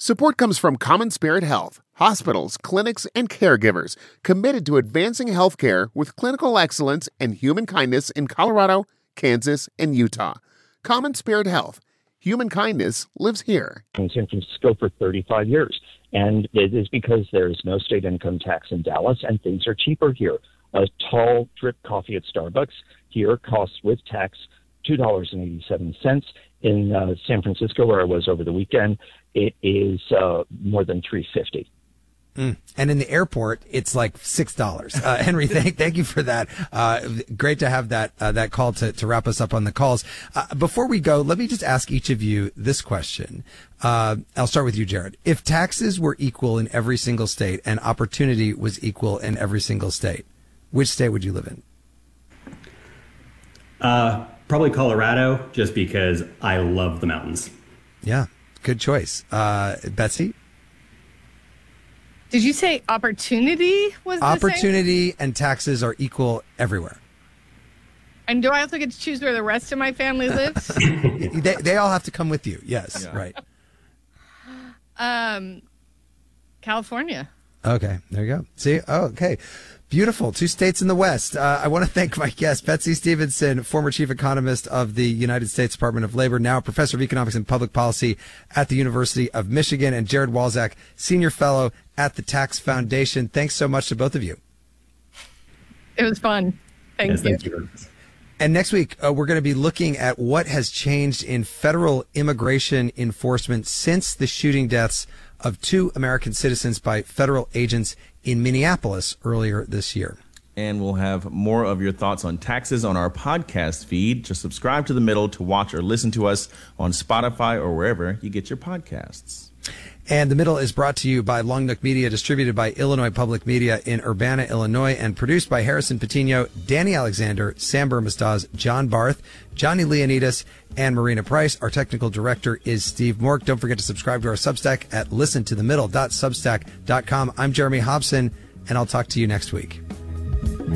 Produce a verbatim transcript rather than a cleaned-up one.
Support comes from Common Spirit Health, hospitals, clinics, and caregivers committed to advancing healthcare with clinical excellence and human kindness in Colorado, Kansas, and Utah. Common Spirit Health. Human kindness lives here. In San Francisco for thirty-five years. And it is because there's no state income tax in Dallas and things are cheaper here. A tall drip coffee at Starbucks here costs with tax two dollars and eighty-seven cents. In uh, San Francisco, where I was over the weekend, it is uh, more than three dollars and fifty cents. Mm. And in the airport, it's like six dollars. Uh, Henry, thank, thank you for that. Uh, great to have that, uh, that call to, to wrap us up on the calls. Uh, before we go, let me just ask each of you this question. Uh, I'll start with you, Jared. If taxes were equal in every single state and opportunity was equal in every single state, which state would you live in? Uh, probably Colorado, just because I love the mountains. Yeah, good choice. Uh, Betsy? Did you say opportunity was the Opportunity same? and taxes are equal everywhere. And do I also get to choose where the rest of my family lives? they, they all have to come with you. Yes, yeah. Right. Um, California. Okay, there you go. See? Oh, okay. Beautiful. Two states in the West. Uh, I want to thank my guest, Betsy Stevenson, former chief economist of the United States Department of Labor, now professor of economics and public policy at the University of Michigan, and Jared Walczak, senior fellow at the Tax Foundation. Thanks so much to both of you. It was fun. Thank yes, you. Thank you. And next week, uh, we're going to be looking at what has changed in federal immigration enforcement since the shooting deaths of two American citizens by federal agents in Minneapolis earlier this year. And we'll have more of your thoughts on taxes on our podcast feed. Just subscribe to The Middle to watch or listen to us on Spotify or wherever you get your podcasts. And The Middle is brought to you by Long Nook Media, distributed by Illinois Public Media in Urbana, Illinois, and produced by Harrison Patino, Danny Alexander, Sam Burmistaz, John Barth, Johnny Leonidas, and Marina Price. Our technical director is Steve Mork. Don't forget to subscribe to our Substack at listen to the middle dot substack dot com. I'm Jeremy Hobson, and I'll talk to you next week.